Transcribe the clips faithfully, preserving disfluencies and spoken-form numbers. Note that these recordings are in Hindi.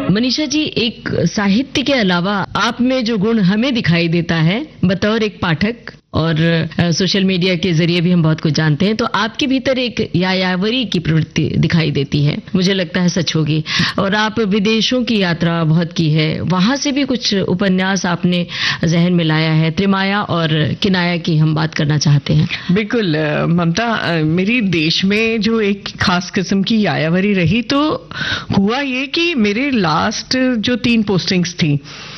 मनीषा जी, एक साहित्य के अलावा आप में जो गुण हमें दिखाई देता है बतौर एक पाठक और सोशल मीडिया के जरिए भी हम बहुत कुछ जानते हैं, तो आपके भीतर एक यायावरी की प्रवृत्ति दिखाई देती है। मुझे लगता है सच होगी। और आप विदेशों की यात्रा बहुत की है, वहां से भी कुछ उपन्यास आपने जहन में लाया है। त्रिमाया और किनाया की हम बात करना चाहते हैं। बिल्कुल ममता, मेरी देश में जो एक खास किस्म की यायावरी रही तो हुआ ये कि मेरे लास्ट जो तीन पोस्टिंग्स थी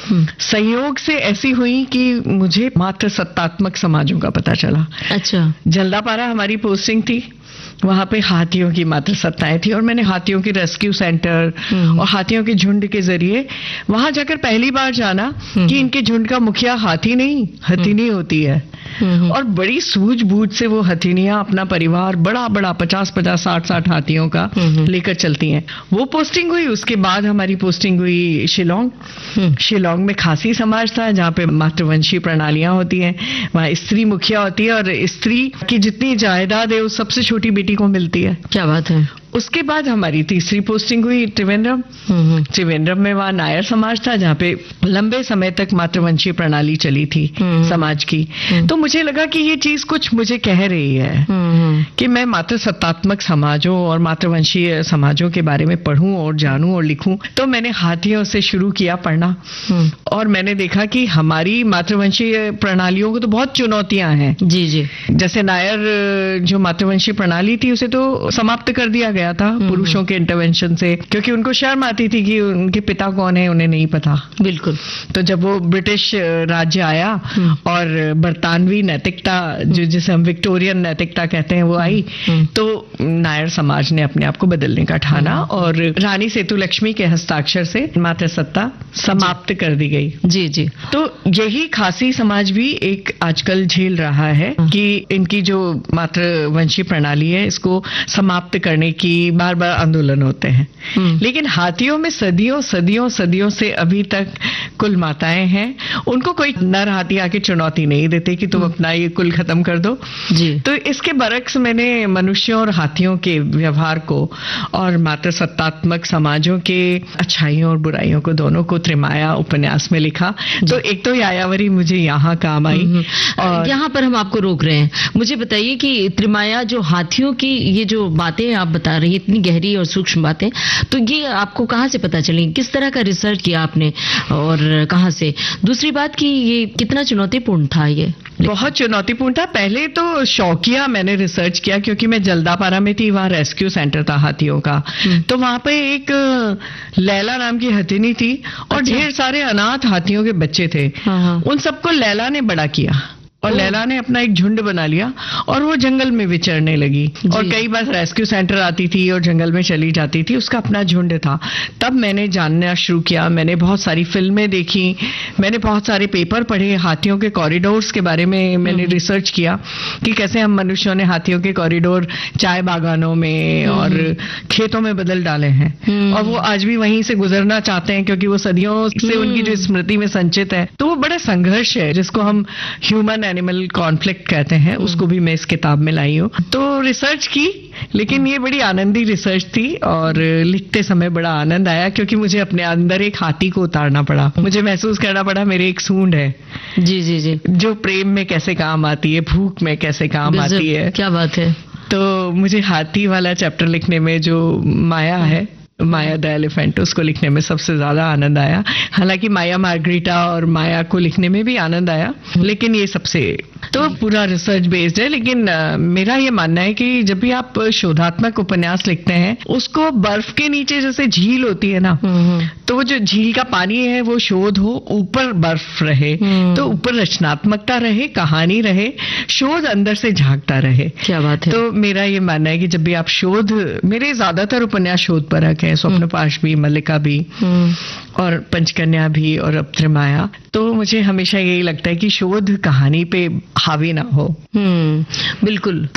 संयोग से ऐसी हुई कि मुझे मात्र सत्तात्मक समाजों का पता चला। अच्छा। जल्दापारा हमारी पोस्टिंग थी, वहां पे हाथियों की मात्र सत्ताएं थी और मैंने हाथियों के रेस्क्यू सेंटर और हाथियों के झुंड के जरिए वहां जाकर पहली बार जाना कि इनके झुंड का मुखिया हाथी नहीं हथिनी होती है और बड़ी सूझबूझ से वो हथिनियां अपना परिवार बड़ा बड़ा पचास पचास साठ साठ हाथियों का लेकर चलती हैं। वो पोस्टिंग हुई। उसके बाद हमारी पोस्टिंग हुई शिलोंग। शिलोंग में खासी समाज था जहाँ पे मातृवंशी प्रणालियां होती हैं, वहाँ स्त्री मुखिया होती है और स्त्री की जितनी जायदाद है वो सबसे छोटी बेटी को मिलती है। क्या बात है। उसके बाद हमारी तीसरी पोस्टिंग हुई त्रिवेंद्रम। त्रिवेंद्रम में वहाँ नायर समाज था जहाँ पे लंबे समय तक मातृवंशी प्रणाली चली थी समाज की। तो मुझे लगा कि ये चीज कुछ मुझे कह रही है कि मैं मातृ सत्तात्मक समाजों और मातृवंशीय समाजों के बारे में पढ़ूं और जानूं और लिखूं। तो मैंने हाथियों से शुरू किया पढ़ना और मैंने देखा कि हमारी मातृवंशीय प्रणालियों को तो बहुत चुनौतियां हैं। जी जी। जैसे नायर जो मातृवंशी प्रणाली थी उसे तो समाप्त कर दिया गया था पुरुषों के इंटरवेंशन से, क्योंकि उनको शर्म आती थी कि उनके पिता कौन है उन्हें नहीं पता। बिल्कुल। तो जब वो ब्रिटिश राज्य आया और बरतानवी नैतिकता जो जिसे हम विक्टोरियन नैतिकता कहते हैं वो आई, तो नायर समाज ने अपने आप को बदलने का ठाना और रानी सेतुलक्ष्मी के हस्ताक्षर से मातृसत्ता समाप्त कर दी गई। जी जी। तो यही खासी समाज भी एक आजकल झेल रहा है कि इनकी जो मातृवंशी प्रणाली है इसको समाप्त करने की बार बार आंदोलन होते हैं। लेकिन हाथियों में सदियों सदियों सदियों से अभी तक कुल माताएं हैं, उनको कोई नर हाथी आके चुनौती नहीं देते कि तुम अपना ये कुल खत्म कर दो। जी। तो इसके बरक्स मैंने मनुष्यों और हाथियों के व्यवहार को और मात्र सत्तात्मक समाजों के अच्छाइयों और बुराइयों को दोनों को त्रिमाया उपन्यास में लिखा। तो एक तो यायावरी मुझे यहाँ काम आई और यहाँ पर हम आपको रोक रहे हैं। मुझे बताइए कि त्रिमाया जो हाथियों की ये जो बातें आप बता रही, इतनी गहरी और सूक्ष्म बातें, तो ये आपको कहाँ से पता चली? किस तरह का रिसर्च किया आपने और कहाँ से? दूसरी बात कि ये कितना चुनौतीपूर्ण था? ये बहुत चुनौतीपूर्ण था। पहले तो शौकिया मैंने रिसर्च किया क्योंकि मैं जल्दापारा में थी, वहाँ रेस्क्यू सेंटर था हाथियों का। तो वहाँ पे एक लैला नाम की हथिनी थी और अच्छा। ढेर सारे अनाथ हाथियों के बच्चे थे। उन सबको लैला ने बड़ा किया और लैला ने अपना एक झुंड बना लिया और वो जंगल में विचरने लगी और कई बार रेस्क्यू सेंटर आती थी और जंगल में चली जाती थी, उसका अपना झुंड था। तब मैंने जानना शुरू किया, मैंने बहुत सारी फिल्में देखी, मैंने बहुत सारे पेपर पढ़े, हाथियों के कॉरिडोर्स के बारे में मैंने रिसर्च किया कि कैसे हम मनुष्यों ने हाथियों के कॉरिडोर चाय बागानों में और खेतों में बदल डाले हैं और वो आज भी वहीं से गुजरना चाहते हैं क्योंकि वो सदियों से उनकी जो स्मृति में संचित है। तो वो बड़ा संघर्ष है जिसको हम ह्यूमन एनिमल कॉन्फ्लिक्ट कहते हैं, उसको भी मैं इस किताब में लाई हूँ। तो रिसर्च की, लेकिन ये बड़ी आनंदी रिसर्च थी और लिखते समय बड़ा आनंद आया क्योंकि मुझे अपने अंदर एक हाथी को उतारना पड़ा। मुझे महसूस करना पड़ा मेरे एक सूंड है जी जी जी जो प्रेम में कैसे काम आती है, भूख में कैसे काम आती है। क्या बात है। तो मुझे हाथी वाला चैप्टर लिखने में जो माया है, माया द एलिफेंट, उसको लिखने में सबसे ज्यादा आनंद आया। हालांकि माया मार्गरीटा और माया को लिखने में भी आनंद आया, लेकिन ये सबसे तो पूरा रिसर्च बेस्ड है। लेकिन uh, मेरा ये मानना है कि जब भी आप शोधात्मक उपन्यास लिखते हैं उसको बर्फ के नीचे जैसे झील होती है ना, तो वो जो झील का पानी है वो शोध हो, ऊपर बर्फ रहे, तो ऊपर रचनात्मकता रहे, कहानी रहे, शोध अंदर से झांकता रहे। क्या बात है। तो मेरा ये मानना है कि जब भी आप शोध, मेरे ज्यादातर उपन्यास शोध परक है, स्वप्नपाश भी, मल्लिका भी और पंचकन्या भी और अब त्रिमाया। तो मुझे हमेशा यही लगता है कि शोध कहानी पे हावी ना हो। हम्म बिल्कुल।